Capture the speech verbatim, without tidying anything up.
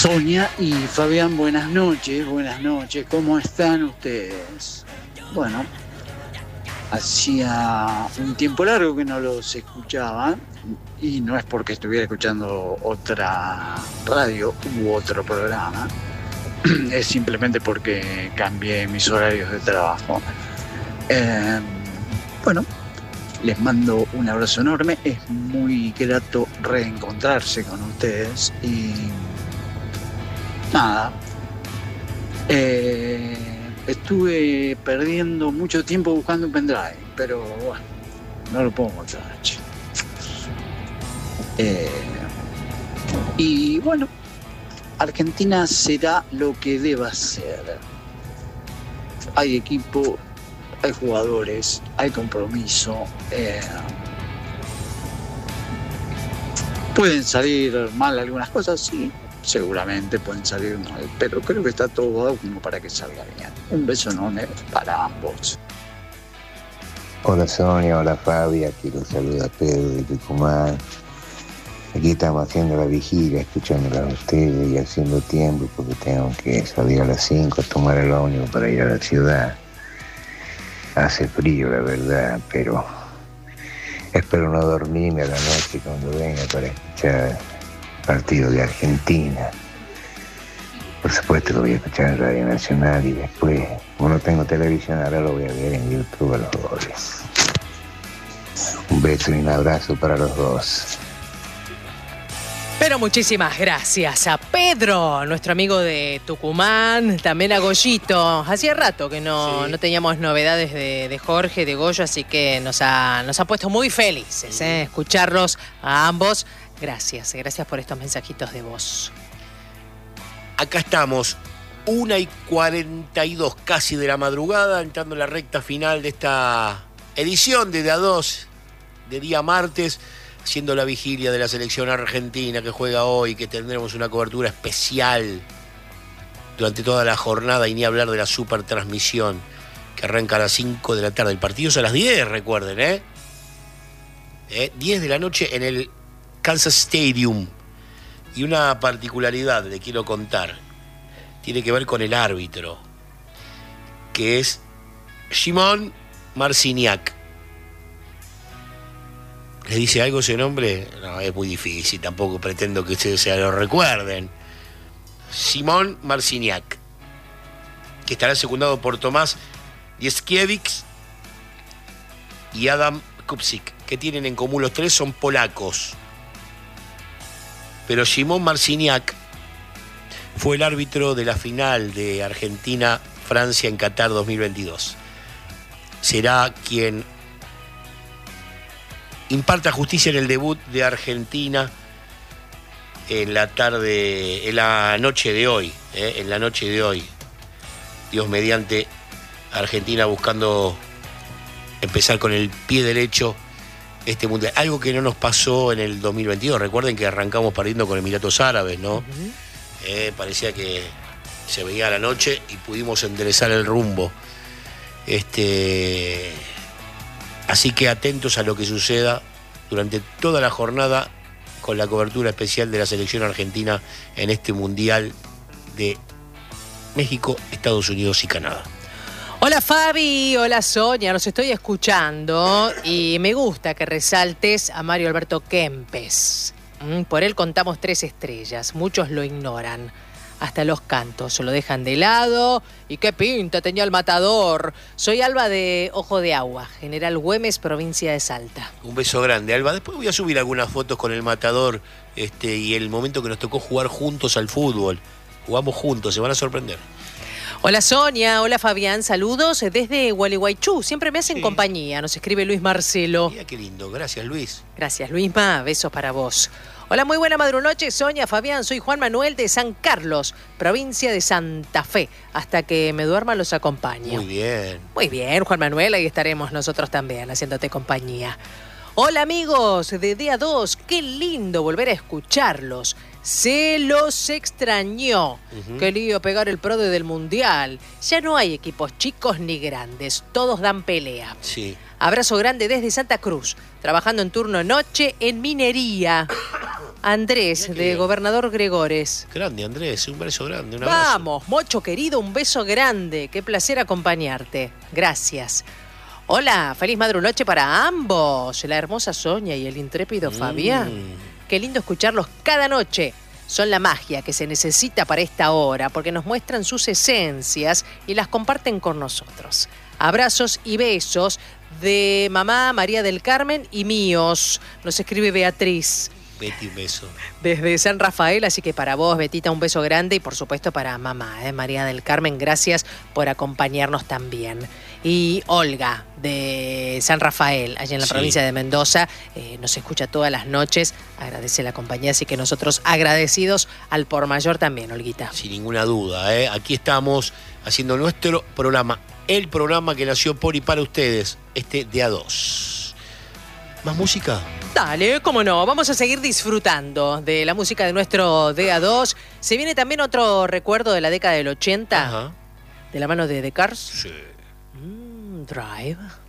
Sonia y Fabián, buenas noches, buenas noches, ¿cómo están ustedes? Bueno, hacía un tiempo largo que no los escuchaba y no es porque estuviera escuchando otra radio u otro programa, es simplemente porque cambié mis horarios de trabajo. Eh, bueno, les mando un abrazo enorme, es muy grato reencontrarse con ustedes y nada, eh, estuve perdiendo mucho tiempo buscando un pendrive, pero bueno, no lo puedo encontrar. Eh, y bueno, Argentina será lo que deba ser. Hay equipo, hay jugadores, hay compromiso. Eh, pueden salir mal algunas cosas, sí. Seguramente pueden salir mal, pero creo que está todo dado como para que salga bien. Un beso enorme para ambos. Hola Sonia, hola Fabi, aquí los saluda Pedro de Tucumán. Aquí estamos haciendo la vigilia, escuchándola a ustedes y haciendo tiempo porque tengo que salir a las cinco a tomar el ómnibus para ir a la ciudad. Hace frío, la verdad, pero espero no dormirme a la noche cuando venga para escuchar partido de Argentina. Por supuesto lo voy a escuchar en Radio Nacional y después, como no tengo televisión, ahora lo voy a ver en YouTube a los goles. Un beso y un abrazo para los dos. Pero muchísimas gracias a Pedro, nuestro amigo de Tucumán, también a Goyito. Hacía rato que no, sí. no teníamos novedades de, de Jorge, de Goyo, así que nos ha, nos ha puesto muy felices ¿eh? escucharlos a ambos. Gracias, gracias por estos mensajitos de voz. Acá estamos, una y cuarenta y dos casi de la madrugada, entrando en la recta final de esta edición de De A dos, de día martes, haciendo la vigilia de la selección argentina que juega hoy, que tendremos una cobertura especial durante toda la jornada y ni hablar de la super transmisión que arranca a las cinco de la tarde. El partido es a las diez, recuerden, ¿eh? ¿Eh? diez de la noche en el Kansas Stadium. Y una particularidad le quiero contar. Tiene que ver con el árbitro, que es Szymon Marciniak. ¿Le dice algo ese nombre? No, es muy difícil, tampoco pretendo que ustedes se lo recuerden. Szymon Marciniak, que estará secundado por Tomás Dieskiewicz y Adam Kupczyk, que tienen en común los tres, son polacos. Pero Szymon Marciniak fue el árbitro de la final de Argentina-Francia en Qatar dos mil veintidós. Será quien imparta justicia en el debut de Argentina en la tarde, en la noche de hoy, ¿eh? en la noche de hoy. Dios mediante, Argentina buscando empezar con el pie derecho este mundial. Algo que no nos pasó en el dos mil veintidós. Recuerden que arrancamos perdiendo con Emiratos Árabes, ¿no? Uh-huh. Eh, parecía que se veía a la noche y pudimos enderezar el rumbo. Este... Así que atentos a lo que suceda durante toda la jornada con la cobertura especial de la selección argentina en este mundial de México, Estados Unidos y Canadá. Hola Fabi, hola Sonia, nos estoy escuchando y me gusta que resaltes a Mario Alberto Kempes. Por él contamos tres estrellas, muchos lo ignoran. Hasta los cantos lo dejan de lado. ¿Y qué pinta tenía el matador? Soy Alba de Ojo de Agua, General Güemes, provincia de Salta. Un beso grande, Alba. Después voy a subir algunas fotos con el matador este, y el momento que nos tocó jugar juntos al fútbol. Jugamos juntos, se van a sorprender. Hola Sonia, hola Fabián, saludos desde Gualeguaychú. Siempre me hacen sí. compañía, nos escribe Luis Marcelo. Mira qué lindo, gracias Luis. Gracias Luisma, besos para vos. Hola, muy buena madrunoche, Sonia, Fabián, soy Juan Manuel de San Carlos, provincia de Santa Fe. Hasta que me duerma los acompaño. Muy bien. Muy bien, Juan Manuel, ahí estaremos nosotros también, haciéndote compañía. Hola amigos de D A dos, qué lindo volver a escucharlos. Se los extrañó. Uh-huh. Qué lío pegar el prode del Mundial. Ya no hay equipos chicos ni grandes, todos dan pelea. Sí. Abrazo grande desde Santa Cruz, trabajando en turno noche en minería. Andrés, Mirá que de bien. Gobernador Gregores. Grande, Andrés, un beso grande, un abrazo. Vamos, Mocho querido, un beso grande. Qué placer acompañarte. Gracias. Hola, feliz madrunoche para ambos. La hermosa Sonia y el intrépido Mm. Fabián. Qué lindo escucharlos cada noche. Son la magia que se necesita para esta hora, porque nos muestran sus esencias y las comparten con nosotros. Abrazos y besos de mamá María del Carmen y míos. Nos escribe Beatriz Betty, un beso. desde San Rafael, así que para vos, Betita, un beso grande y por supuesto para mamá, ¿eh? María del Carmen, gracias por acompañarnos también. Y Olga, de San Rafael, allá en la Sí. provincia de Mendoza, eh, nos escucha todas las noches, agradece la compañía, así que nosotros agradecidos al por mayor también, Olguita. Sin ninguna duda, ¿eh? Aquí estamos haciendo nuestro programa, el programa que nació por y para ustedes, este de A dos. ¿Más música? Dale, cómo no, vamos a seguir disfrutando de la música de nuestro D A dos. Se viene también otro recuerdo de la década del ochenta, Ajá. de la mano de The Cars. Sí. Mm, Drive.